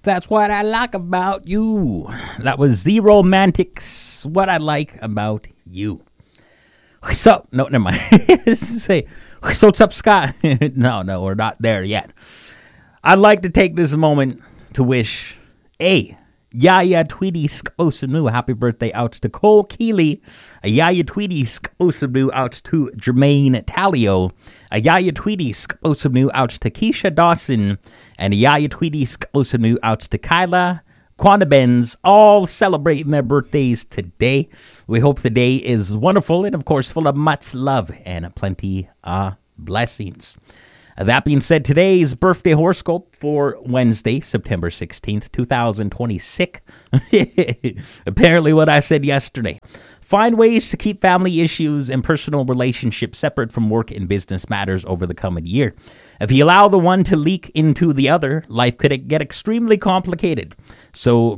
That's what I like about you. That was The Romantics, What I Like About You. So, no, never mind. Say, so what's up, Scott? No, we're not there yet. I'd like to take this moment to wish Yaya Tweedy Skosanu happy birthday out to Cole Keeley. A Yaya Tweedy Skosanu out to Jermaine Talio. A Yaya Tweedy Skosanu out to Keisha Dawson. And a Yaya Tweedy Skosanu out to Kyla Quandabens, all celebrating their birthdays today. We hope the day is wonderful and, of course, full of much love and plenty of blessings. That being said, today's birthday horoscope for Wednesday, September 16th, 2026. Apparently what I said yesterday. Find ways to keep family issues and personal relationships separate from work and business matters over the coming year. If you allow the one to leak into the other, life could get extremely complicated. So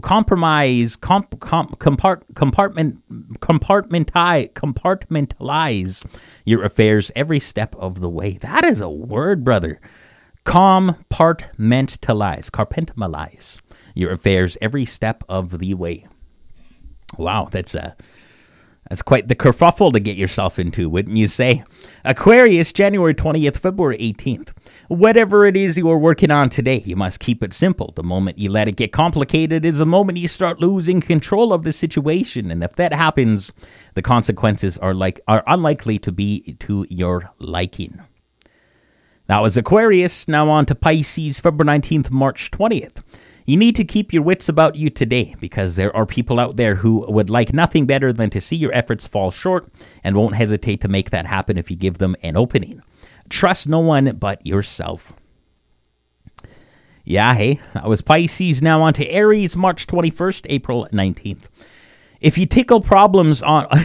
compartmentalize your affairs every step of the way. That is a word, brother. Compartmentalize your affairs every step of the way. Wow, that's quite the kerfuffle to get yourself into, wouldn't you say? Aquarius, January 20th, February 18th. Whatever it is you are working on today, you must keep it simple. The moment you let it get complicated is the moment you start losing control of the situation. And if that happens, the consequences are unlikely to be to your liking. That was Aquarius. Now on to Pisces, February 19th, March 20th. You need to keep your wits about you today because there are people out there who would like nothing better than to see your efforts fall short and won't hesitate to make that happen if you give them an opening. Trust no one but yourself. Yeah, hey, that was Pisces. Now on to Aries, March 21st, April 19th. If you tackle problems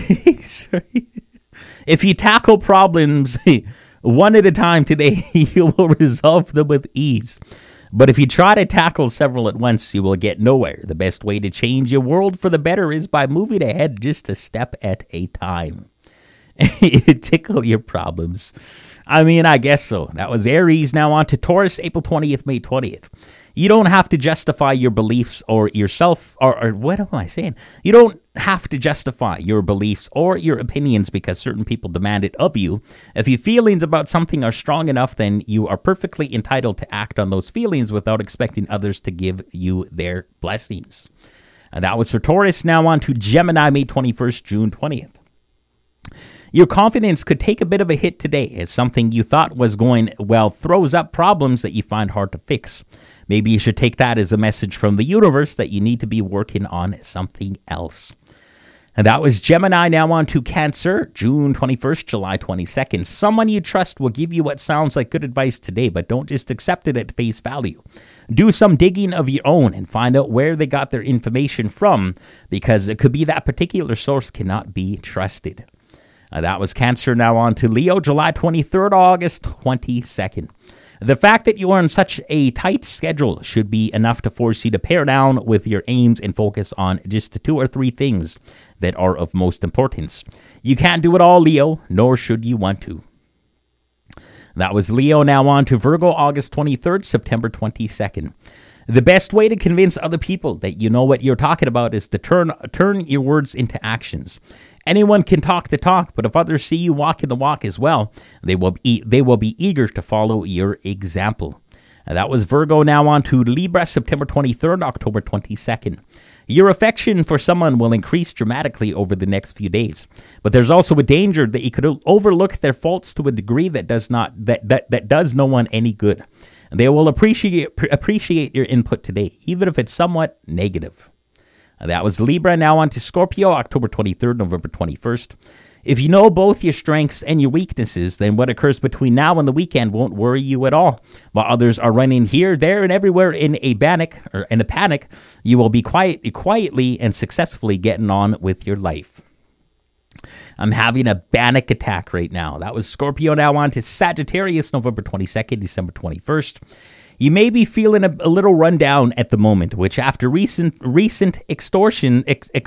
one at a time today, you will resolve them with ease. But if you try to tackle several at once, you will get nowhere. The best way to change your world for the better is by moving ahead just a step at a time. Tickle your problems. I mean, I guess so. That was Aries. Now on to Taurus, April 20th, May 20th. You don't have to justify your beliefs or yourself, or what am I saying? You don't have to justify your beliefs or your opinions because certain people demand it of you. If your feelings about something are strong enough, then you are perfectly entitled to act on those feelings without expecting others to give you their blessings. And that was for Taurus. Now on to Gemini, May 21st, June 20th. Your confidence could take a bit of a hit today as something you thought was going well throws up problems that you find hard to fix. Maybe you should take that as a message from the universe that you need to be working on something else. And that was Gemini. Now on to Cancer, June 21st, July 22nd. Someone you trust will give you what sounds like good advice today, but don't just accept it at face value. Do some digging of your own and find out where they got their information from, because it could be that particular source cannot be trusted. That was Cancer. Now on to Leo, July 23rd, August 22nd. The fact that you are on such a tight schedule should be enough to force you to pare down with your aims and focus on just 2 or 3 things that are of most importance. You can't do it all, Leo, nor should you want to. That was Leo. Now on to Virgo, August 23rd, September 22nd. The best way to convince other people that you know what you're talking about is to turn your words into actions. Anyone can talk the talk, but if others see you walking the walk as well, they will be eager to follow your example. That was Virgo. Now on to Libra, September 23rd, October 22nd. Your affection for someone will increase dramatically over the next few days, but there's also a danger that you could overlook their faults to a degree that does no one any good. They will appreciate your input today, even if it's somewhat negative. That was Libra. Now on to Scorpio, October 23rd, November 21st. If you know both your strengths and your weaknesses, then what occurs between now and the weekend won't worry you at all. While others are running here, there, and everywhere in a panic, you will be quietly and successfully getting on with your life. I'm having a panic attack right now. That was Scorpio. Now on to Sagittarius, November 22nd, December 21st. You may be feeling a little run down at the moment, which after recent extortions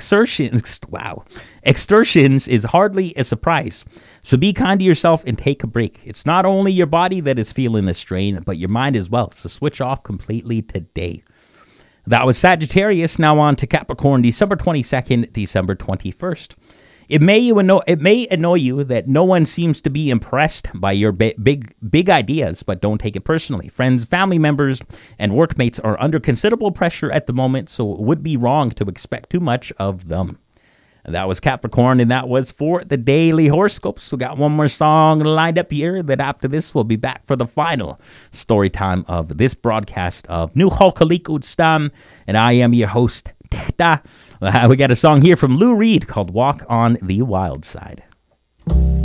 is hardly a surprise. So be kind to yourself and take a break. It's not only your body that is feeling the strain, but your mind as well. So switch off completely today. That was Sagittarius. Now on to Capricorn, December 22nd, December 21st. It may annoy you that no one seems to be impressed by your big ideas, but don't take it personally. Friends, family members, and workmates are under considerable pressure at the moment, so it would be wrong to expect too much of them. And that was Capricorn, and that was for the daily horoscopes. We got one more song lined up here. Then after this, we'll be back for the final story time of this broadcast of New Halkalik Stam, and I am your host, Teta. We got a song here from Lou Reed called Walk on the Wild Side.